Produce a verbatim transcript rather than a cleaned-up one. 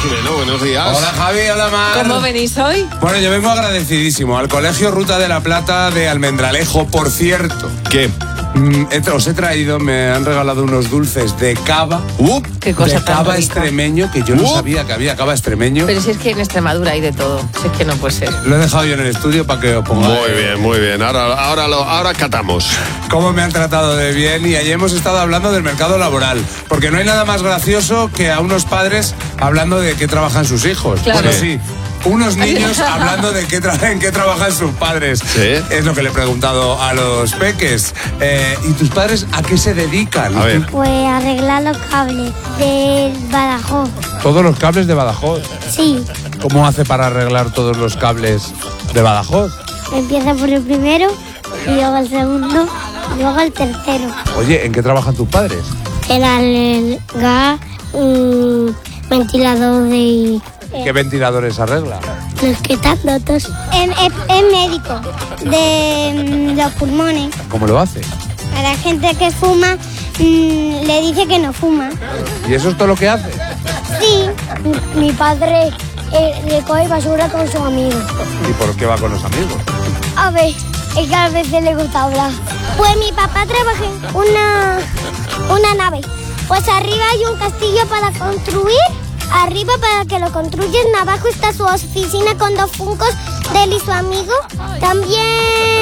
Jimeno, buenos días. Hola Javi, hola Mar. ¿Cómo venís hoy? Bueno, yo vengo agradecidísimo al Colegio Ruta de la Plata de Almendralejo, por cierto. ¿Qué? Mm, os he traído, me han regalado unos dulces de cava. Uh, Qué cosa de tan cava rica. extremeño, que yo no Uh. sabía que había cava extremeño. Pero si es que en Extremadura hay de todo. Si es que no puede ser. Lo he dejado yo en el estudio para que os pongáis. muy bien, muy bien. Ahora, ahora, lo, ahora catamos. Cómo me han tratado de bien, y ayer hemos estado hablando del mercado laboral, porque no hay nada más gracioso que a unos padres hablando de qué trabajan sus hijos. Claro. Bueno, sí. Unos niños hablando de qué tra- en qué trabajan sus padres. Sí. Es lo que le he preguntado a los peques. Eh, ¿Y tus padres a qué se dedican? A ver. Pues arreglar los cables del Badajoz. Todos los cables de Badajoz. Sí, ¿Cómo hace para arreglar todos los cables de Badajoz? empieza por el primero y luego el segundo y luego el tercero. Oye, ¿en qué trabajan tus padres? Era el gas, un ventilador de... ¿Qué ventiladores arregla? Los que están rotos. Es, es- es médico de mm, los pulmones. ¿Cómo lo hace? A la gente que fuma mm, le dice que no fuma. ¿Y eso es todo lo que hace? Sí, mi, mi padre eh, recoge basura con sus amigos. ¿Y por qué va con los amigos? A ver, es que a veces le gusta hablar. Pues mi papá trabaja en una, una nave. Pues arriba hay un castillo para construir. Arriba para que lo construyan. Abajo está su oficina con dos funcos de él y su amigo. También